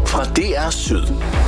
fra DR Syd.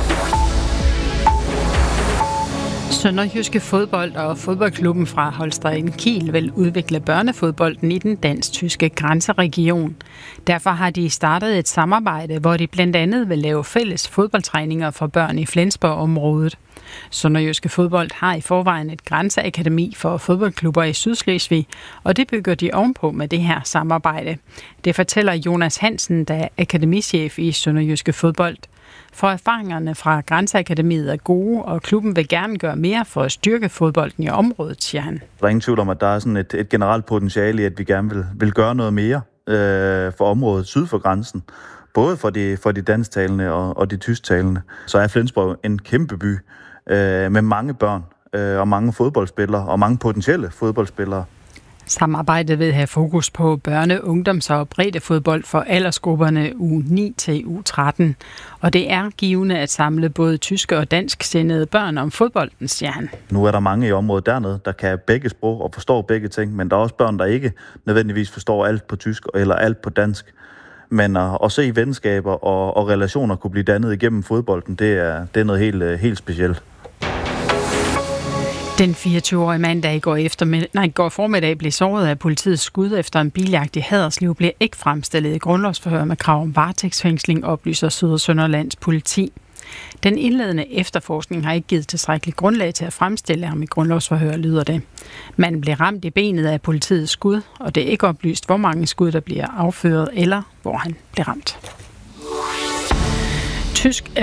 Sønderjyske Fodbold og fodboldklubben fra Holstein Kiel vil udvikle børnefodbolden i den dansk-tyske grænseregion. Derfor har de startet et samarbejde, hvor de blandt andet vil lave fælles fodboldtræninger for børn i Flensborg-området. Sønderjyske Fodbold har i forvejen et grænseakademi for fodboldklubber i Sydslesvig, og det bygger de ovenpå med det her samarbejde. Det fortæller Jonas Hansen, der er akademichef i Sønderjyske Fodbold. For erfaringerne fra Grænseakademiet er gode, og klubben vil gerne gøre mere for at styrke fodbolden i området, siger han. Der er ingen tvivl om, at der er sådan et generelt potentiale i, at vi gerne vil gøre noget mere for området syd for grænsen. Både for de dansktalende og de tysktalende. Så er Flensborg en kæmpe by med mange børn og mange fodboldspillere og mange potentielle fodboldspillere. Samarbejdet vil have fokus på børne-, ungdoms- og breddefodbold for aldersgrupperne U9 til U13. Og det er givende at samle både tyske og dansksindede børn om fodbolden, siger han. Nu er der mange i området dernede, der kan begge sprog og forstår begge ting, men der er også børn, der ikke nødvendigvis forstår alt på tysk eller alt på dansk. Men at se venskaber og relationer kunne blive dannet igennem fodbolden, det er noget helt specielt. Den 24-årige mand, der i går formiddag blev såret af politiets skud efter en biljagt i Haderslev, bliver ikke fremstillet i grundlovsforhør med krav om varetægtsfængsling, oplyser Syd- og Sønderlands politi. Den indledende efterforskning har ikke givet tilstrækkeligt grundlag til at fremstille ham i grundlovsforhør, lyder det. Manden blev ramt i benet af politiets skud, og det er ikke oplyst, hvor mange skud der bliver affyret, eller hvor han blev ramt. Tysk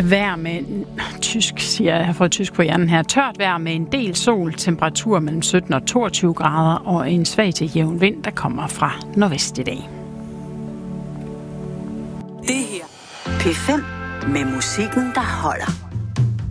på hjernen her. Tørt vejr med en del sol, temperatur mellem 17 og 22 grader og en svag til jævn vind, der kommer fra nordvest i dag. Det her P5 med musikken, der holder.